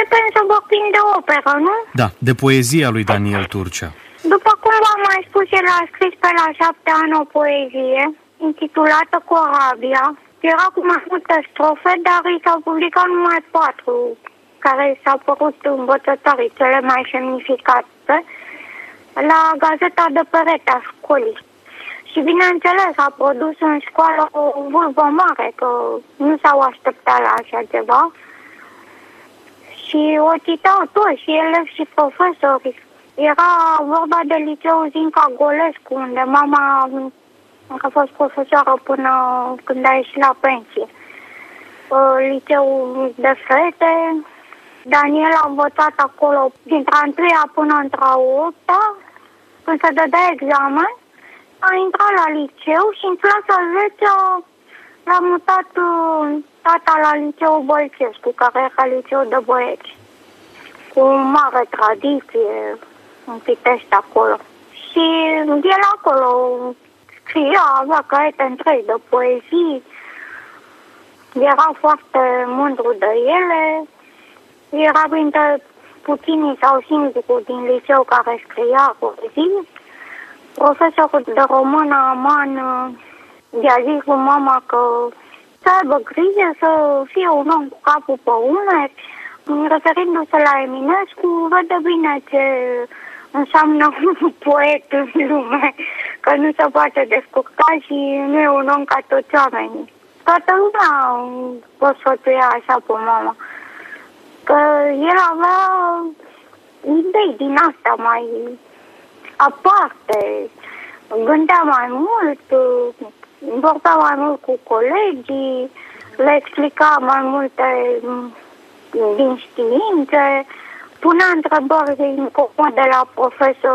să vorbim de operă, nu? Da, de poezia lui Daniel Turcea. După cum v-am mai spus, el a scris pe la 7 ani o poezie intitulată Corabia. Era cu mai multe strofe, dar i s-au publicat numai 4, care s-au părut învățătorii cele mai semnificative, la gazeta de perete a școlii. Și bineînțeles a produs în școală o vârvă mare, că nu s-au așteptat la așa ceva. Și o citau toți, și elevi și profesori. Era vorba de liceul Zinca Golescu, unde mama a fost profesoară până când a ieșit la pensie. Liceul de fete, Daniel a învățat acolo dintre a 1-a până într-a 8-a, când se dădea examen, a intrat la liceu și în clasa 10-a l-a mutat tata la liceul Bălcescu, care era liceu de băieți, cu mare tradiție în Pitești acolo. Și el acolo scria, avea caiete întregi de poezii, era foarte mândru de ele, era printre puținii sau singurul din liceu care scria poezii. Profesorul de română, Aman, i-a zis cu mama că să aibă grijă să fie un om cu capul pe umeri, referindu-se la Eminescu, vede bine ce înseamnă un poet în lume, că nu se poate descurca și nu e un om ca toți oamenii. Toată lumea o sfătuia așa pe mama, că el avea idei din astea mai aparte, gândea mai mult, vorbea mai mult cu colegii, le explica mai multe din științe, punea întrebări incomode la profesor